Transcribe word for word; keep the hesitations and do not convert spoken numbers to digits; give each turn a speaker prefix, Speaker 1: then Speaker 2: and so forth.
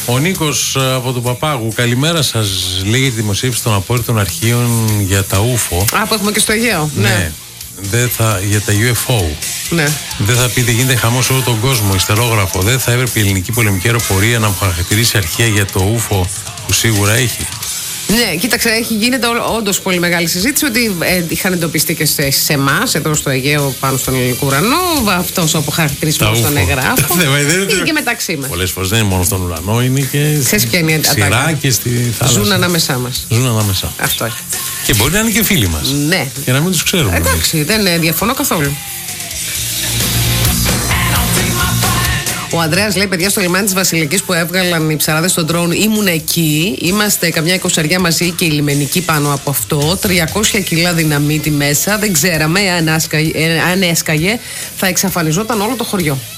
Speaker 1: Ο Νίκος από τον Παπάγου, καλημέρα σας. Λέγει τη δημοσίευση των απόρριτων αρχείων για τα ούφο.
Speaker 2: Α, που έχουμε και στο Αιγαίο. Ναι. ναι.
Speaker 1: Δεν θα, για τα γιου εφ ο.
Speaker 2: Ναι.
Speaker 1: Δεν θα πείτε γίνεται χαμός σε όλο τον κόσμο. Ιστερόγραφο. Δεν θα έπρεπε η ελληνική πολεμική αεροπορία να μου χαρακτηρίσει αρχεία για το ούφο που σίγουρα έχει.
Speaker 2: Ναι, κοίταξε, έχει γίνεται όντως πολύ μεγάλη συζήτηση ότι ε, είχαν εντοπιστεί και σε, σε εμάς, εδώ στο Αιγαίο, πάνω στον ελληνικό ουρανό. Αυτός ο αποχαρακτηρισμός στον εγγράφο. Είναι και μεταξύ μας.
Speaker 1: Πολλές φορές δεν είναι μόνο στον ουρανό, είναι και στη ξηρά και στη θάλασσα.
Speaker 2: Ζουν ανάμεσά μας.
Speaker 1: Ζουν ανάμεσά.
Speaker 2: Αυτό έχει.
Speaker 1: Και μπορεί να είναι και φίλοι μας.
Speaker 2: Ναι.
Speaker 1: Και να μην τους ξέρουμε.
Speaker 2: Εντάξει, δεν διαφωνώ καθόλου. Ο Ανδρέας λέει: παιδιά, στο λιμάνι της Βασιλικής που έβγαλαν οι ψαράδες στον ντρόουν, ήμουν εκεί. Είμαστε καμιά εικοσαριά μαζί και η λιμενική πάνω από αυτό. τριακόσια κιλά δυναμίτη μέσα. Δεν ξέραμε αν, άσκαγε, αν έσκαγε, θα εξαφανιζόταν όλο το χωριό.